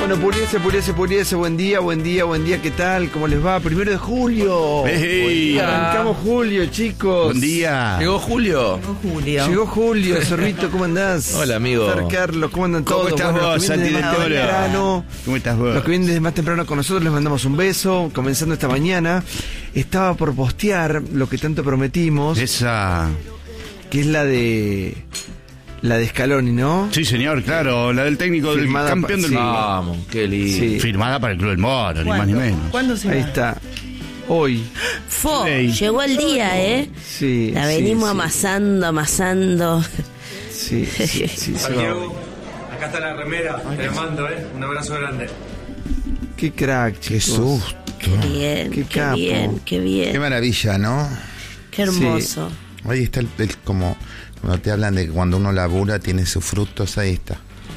Bueno, Puliese, buen día, ¿qué tal? ¿Cómo les va? 1 de julio. Hey, arrancamos julio, chicos. Buen día. Llegó Julio. Llegó Julio, Zorrito, ¿cómo andás? Hola, amigo. Carlos, ¿cómo andan todos? ¿Cómo estás vos, Santi de Toro? ¿Cómo estás vos? Los que vienen desde más temprano con nosotros les mandamos un beso. Comenzando esta mañana, estaba por postear lo que tanto prometimos. Esa. Que es la de Scaloni, ¿no? Sí, señor, claro, la del técnico del campeón del mundo. Vamos, qué lindo. Sí. Firmada para el Club del Moro, ni más ni menos. ¿Cuándo se va? Ahí está. Hoy. Llegó el día, ¿eh? Sí. La venimos amasando. Sí. Diego, acá está la remera, te la mando, un abrazo grande. Qué crack, Qué chicos. susto. Qué capo. Qué bien. Qué maravilla, ¿no? Qué hermoso. Ahí está el como cuando te hablan de que cuando uno labura tiene sus frutos, ahí está.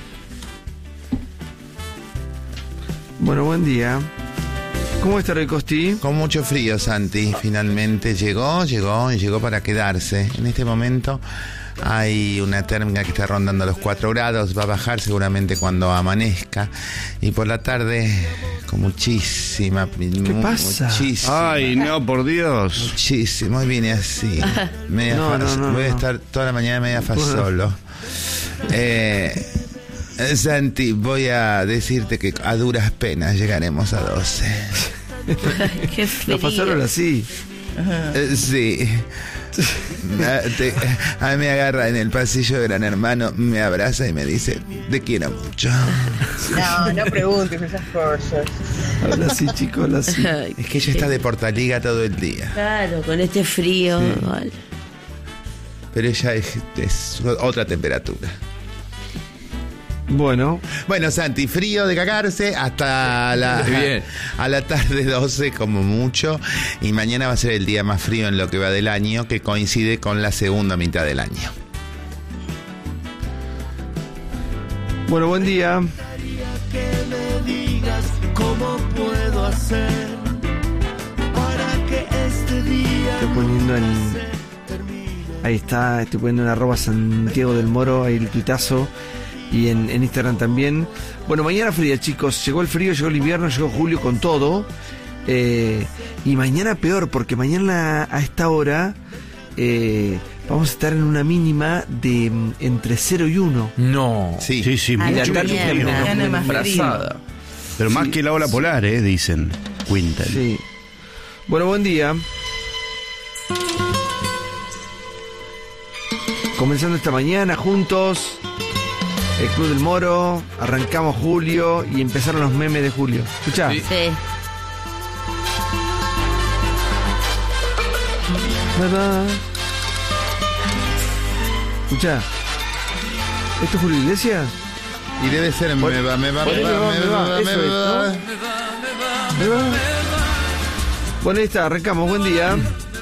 Bueno, buen día. ¿Cómo está Recosti? Con mucho frío, Santi. Finalmente llegó para quedarse. En este momento hay una térmica que está rondando los 4 grados. Va a bajar seguramente cuando amanezca. Y por la tarde, con muchísima... ¿Qué pasa? Ay, no, por Dios. Muchísimo. Hoy vine así. No. Voy a estar toda la mañana media solo. Santi, voy a decirte que a duras penas llegaremos a 12. Qué frío. Lo pasaron así. Sí. A mí me agarra en el pasillo de Gran Hermano, me abraza y me dice, te quiero mucho. No preguntes esas cosas. Habla así, chicos, habla así. Es que ella está de Portaliga todo el día. Claro, con este frío. Sí. Vale. Pero ella es otra temperatura. Bueno, Santi, frío de cagarse hasta a la tarde 12 como mucho. Y mañana va a ser el día más frío en lo que va del año, que coincide con la segunda mitad del año. bueno, buen día. Estoy poniendo ahí está, estoy poniendo en @Santiago del Moro, ahí el tuitazo. Y en Instagram también. Bueno, mañana frío, chicos. Llegó el frío, llegó el invierno, llegó julio con todo. Y mañana peor, porque mañana a esta hora vamos a estar en una mínima de entre 0 y 1. No. Sí. Mira, la tanto frío. mañana Una más frazada. Pero más que la ola polar, dicen. Cuentan. Sí. Bueno, buen día. Comenzando esta mañana juntos. El Club del Moro, arrancamos julio y empezaron los memes de julio. ¿Escuchá? Sí. Sí. ¿Escuchá? ¿Esto es Julio Iglesias? Y debe ser me va. Eso es, ¿no? Bueno, ahí está, arrancamos, buen día.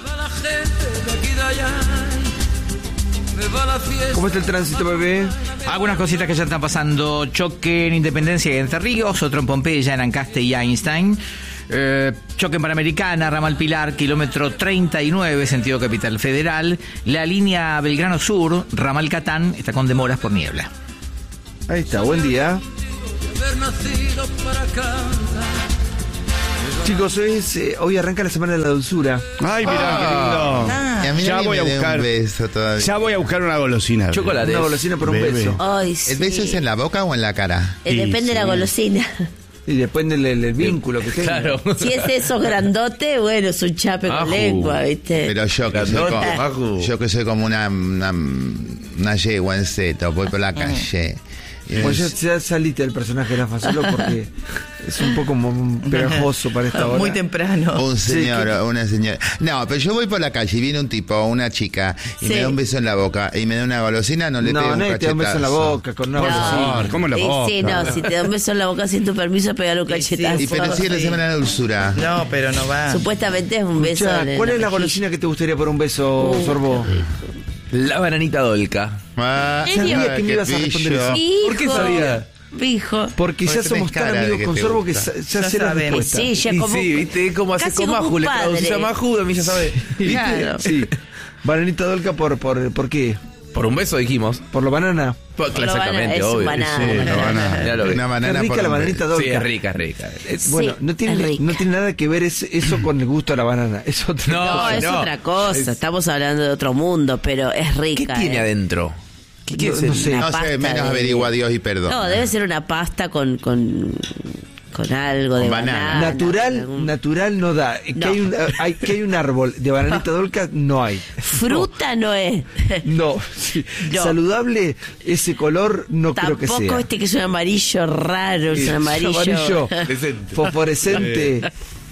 ¿Cómo está el tránsito, bebé? Algunas cositas que ya están pasando. Choque en Independencia y Entre Ríos, otro en Pompeya, en Ancaste y Einstein. Choque en Panamericana, Ramal Pilar, kilómetro 39, sentido Capital Federal. La línea Belgrano Sur, Ramal Catán, está con demoras por niebla. Ahí está, buen día. Chicos, hoy arranca la Semana de la Dulzura. Ay, mirá, qué lindo. Y a mí Ya nadie voy a me dio buscar. Un beso todavía. Ya voy a buscar una golosina. Chocolate. Una golosina por un Bebe. beso. Ay, sí. ¿El beso es en la boca o en la cara? Depende de la golosina. Y depende del vínculo que tenga. Claro. Si es eso grandote, bueno, es un chape con Ajú. lengua, ¿viste? Pero yo que soy como una yegua en seto, voy por la calle. Pues ya saliste del personaje de la Fasolo porque es un poco pegajoso para esta hora. Muy temprano. Un señor, Sí, una señora. No, pero yo voy por la calle y viene un tipo o una chica y Sí. me da un beso en la boca y me da una golosina, no le pego un nadie te da un beso en la cachetazo. boca con una Por golosina. favor, ¿cómo la boca? Sí, no, si te da un beso en la boca sin tu permiso, pegale un cachetazo. Y pero sí es la semana de la dulzura. No, pero no va. Supuestamente es un beso. Escuchá, en ¿cuál es la mejilla. golosina que te gustaría por un beso, Sorbo? La bananita dolca. Ah, ¿En serio? Sabía que me ibas a responder eso. Hijo. ¿Por qué sabía? Pijo. Porque ya Porque somos tenés tan cara de amigos que con te Sorbo que gusta. ya Ya sé la sabemos. respuesta. Sí, ya Y como. sí, viste, es como hace casi con como Maju, un le padre. traduce a Maju, a mí ya sabe. Claro. Sí. Bananita Dolca, ¿por qué? Por un beso dijimos. Por lo banana. Exactamente, es un obvio. banana. Sí, una banana. Ya lo vi. Una Qué banana rica por la un bananita beso. Sí, dolca. es rica, es rica. Bueno, Sí, no es tiene rica. nada que ver eso con el gusto de la banana. Es otro. No, es otra cosa. Estamos hablando de otro mundo, pero es ¿Qué rica. tiene adentro? ¿Qué No- es no el- sé. Una No sé, pasta menos de- averigua Dios y perdón. No, debe ser una pasta con algo de Con banana. banana. Natural no da. No. Que hay un árbol de bananita dolca, no hay. Fruta no es. No. Sí. No. Saludable, ese color no creo que Tampoco sea. que es un amarillo raro, es un amarillo. Fosforescente.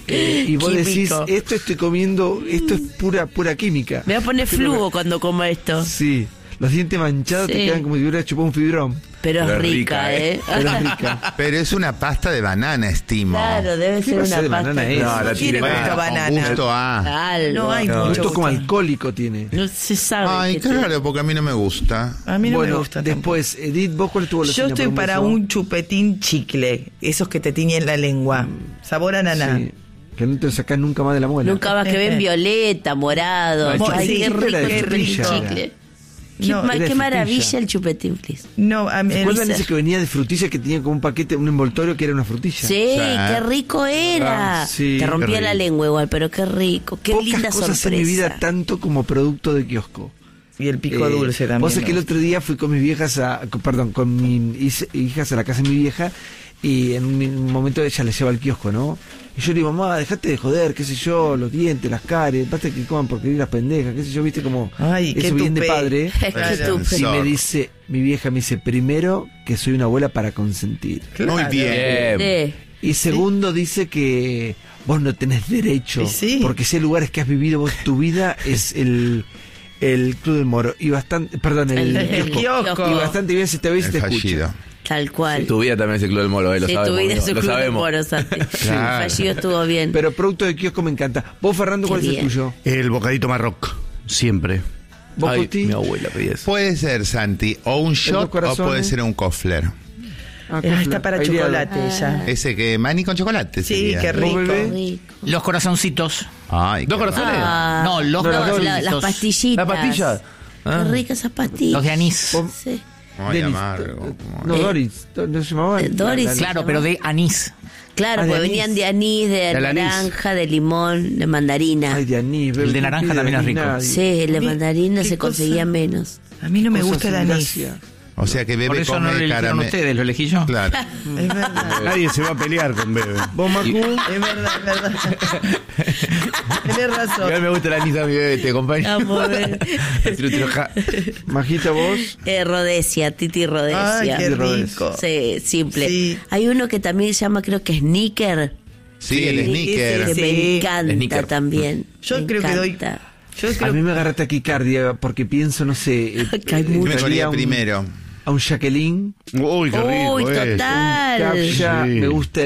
Y vos decís, Químico. esto estoy comiendo, esto es pura química. Me va a poner flujo cuando coma esto. Sí. Los dientes manchados te Sí. quedan como si hubieras chupado un fibrón. Pero es Pero es rica, rica, ¿eh? Pero es rica. Pero es una pasta de banana, estimo. Claro, debe ¿Qué ser clase una de pasta. banana es? No, la Tiene tiene gusto a Con banana. gusto a... Algo. No hay mucho Gusto como gusto. alcohólico tiene. No se sabe. Ay, qué qué tiene. raro, porque a mí no me gusta. A mí no bueno, me gusta tampoco. después, Edith, ¿vos cuál es tu golosina Yo estoy por para beso? un chupetín chicle, esos que te tiñen la lengua. Sabor a naná. Sí, que no te lo sacás nunca más de la muela. Nunca más que ven violeta, morado. No, el Ay, qué chupetín era de rico el frutilla, chicle. No, era de Qué frutilla. maravilla el chupetín, please. No, a mí, ¿Recuerdan ese que venía de frutilla que tenía como un paquete, un envoltorio que era una frutilla? Sí, qué rico era. Sí, Te rompía qué la rico. lengua igual, pero qué rico. Qué Pocas linda cosas sorpresa. en mi vida tanto como producto de kiosco. y el pico dulce también. Vos sabés que el otro día fui con mis viejas con mis hijas a la casa de mi vieja y en un momento ella les lleva al kiosco, ¿no? Y yo le digo, mamá, dejate de joder, qué sé yo, los dientes, las caries, basta que coman porque las pendejas, qué sé yo, viste como Ay, qué eso bien de tupé. padre. Qué Claro. tupe. Y me dice, mi vieja me dice, primero que soy una abuela para consentir. Muy bien. Bien. Sí. Y segundo dice que vos no tenés derecho, Y sí. porque si hay lugares que has vivido vos tu vida es el Club del Moro. Y bastante, perdón, El kiosco. Y bastante bien si te ves y El te escucha. fallido. Tal cual. Tu vida también es el Club del Moro, lo Sí, sabemos. tu vida amigo, es un lo club de sabemos. moros, Santi. Claro. El fallido estuvo bien. Pero producto de kiosco me encanta. Vos, Fernando, ¿cuál Qué es el bien. tuyo? El bocadito marroc, siempre. ¿Vos, Ay, Coti? mi abuela pedía eso. Puede ser, Santi, o un shot o corazones. puede ser un Kofler. Ah, Está para aireado. chocolate ya. Ese que maní con chocolate Sí, sería. qué ¿Vos, rico. bebé? Rico. Los corazoncitos. Ay, ¿Dos qué corazones? raro. Ah, No, los corazoncitos. las pastillitas. ¿La pastilla? Ah. Qué ricas esas pastillas. Los de anís. Sí. Ay, Denis. amargo. No, Doris. ¿No se llamaban? Doris. Claro, pero de anís. Claro, Ah, de porque anís. venían de anís, de Del anís. naranja, de limón, de mandarina. Ay, de anís. bebé, El de ¿qué naranja pide también es anís rico. nadie? Sí, el de ¿Qué- mandarina qué se cosa? conseguía menos. A mí no me Cosas gusta el sin anís. gracia. O sea que Por bebe eso no lo come eligieron caramelo. ustedes, lo elegí yo. Claro. Es verdad. Nadie se va a pelear con Bebe. ¿Vos, Macu? Es verdad, es verdad. Tenés razón. A mí me gusta la anís a mi bebé, te acompaño. Vamos a ver. Majita, vos. Rodesia, Titi Rodesia. Ay, qué Rodés. rico. Sí, simple. Sí. Hay uno que también se llama, creo que Sneaker. Sí, el sneaker. Que Sí. me encanta Sneaker. también. Yo Me creo que doy. encanta. Yo A creo mí me agarra taquicardia porque pienso, no sé, Que hay mucho. Me entraría comía a un- primero. a un Jacqueline, Uy, qué rico. Uy, es. total. capcha, Sí. me gusta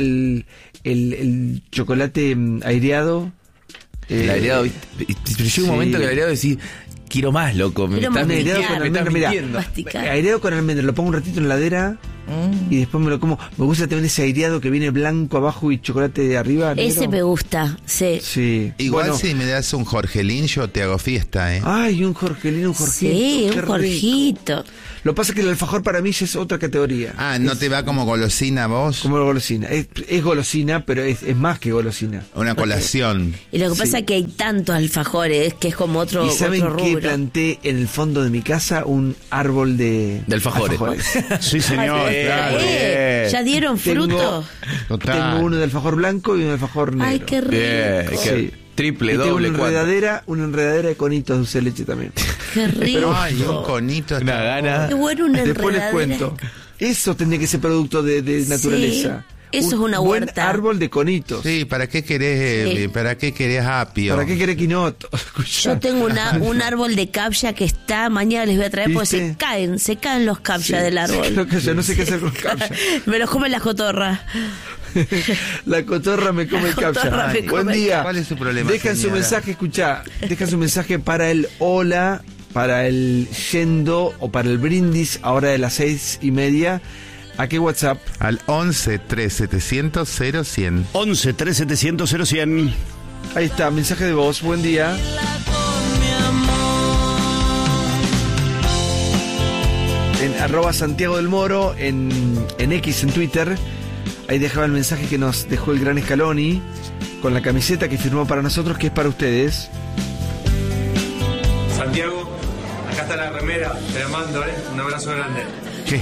el chocolate aireado. El aireado, ¿viste? Pero llega un momento que el aireado decís, quiero más, loco. Me Quiero estás más aireado masticar. con me estás almendra, mira, mintiendo. Masticar. aireado con almendra, lo pongo un ratito en la heladera y después me lo como. Me gusta también ese aireado que viene blanco abajo y chocolate de arriba. Ese negro. me gusta, sí. Sí. Igual Bueno, si me das un Jorgelín, yo te hago fiesta, ¿eh? Ay, un Jorgelino, un Jorgito. Sí, qué un Jorgito. rico. Lo que pasa es que el alfajor para mí ya es otra categoría. Ah, ¿no te va como golosina vos? Como la golosina. Es golosina, pero es más que golosina. Una colación. Y lo que pasa es que hay tantos alfajores, que es como otro, ¿Y saben otro qué rubro. planté en el fondo de mi casa? Un árbol de alfajores. Sí, señor. claro. ¿Ya dieron Tengo- fruto? Total. Tengo uno de alfajor blanco y uno de alfajor negro. Ay, qué rico. Bien, Sí. triple, Y tengo doble, cuatro. una enredadera de conitos de dulce de leche también. Qué rico. Ay, un conito. Una gana. Qué bueno una Después les enredadera. cuento. Eso tendría que ser producto de naturaleza. eso es una buen huerta. árbol de conitos. Sí, ¿para qué querés, Sí. para qué querés apio? ¿Para qué querés quinoto? Yo tengo un árbol de capcha que está, mañana les voy a traer porque ¿Viste? se caen los capcha del árbol. Creo que yo no sé qué hacer con capcha. Me los comen las cotorras. La cotorra me come el cotorra capcha. me Buen come el día. ¿Cuál es su problema, Dejan su señora? mensaje, escuchá. Dejan su mensaje para el hola, para el yendo o para el brindis ahora de las 6:30. ¿A qué WhatsApp? Al 11 3700 0100. 11 3700 0100. Ahí está, mensaje de voz. Buen día. @Santiago del Moro en X, en Twitter. Ahí dejaba el mensaje que nos dejó el gran Scaloni con la camiseta que firmó para nosotros, que es para ustedes. Santiago, acá está la remera, te la mando, un abrazo grande. Qué